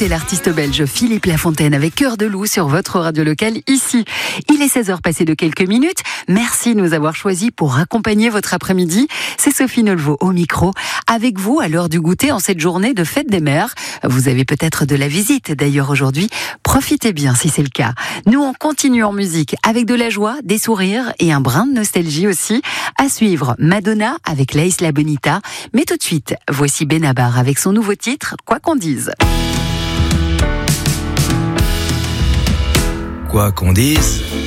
écoutez l'artiste belge Philippe Lafontaine avec Cœur de loup sur votre radio locale ici. Il est 16h passé de quelques minutes. Merci de nous avoir choisis pour accompagner votre après-midi. C'est Sophie Nolveau au micro, avec vous à l'heure du goûter en cette journée de fête des mères. Vous avez peut-être de la visite d'ailleurs aujourd'hui. Profitez bien si c'est le cas. Nous, on continue en musique avec de la joie, des sourires et un brin de nostalgie aussi. À suivre, Madonna avec La Isla Bonita. Mais tout de suite, voici Benabar avec son nouveau titre, Quoi qu'on dise. Quoi qu'on dise,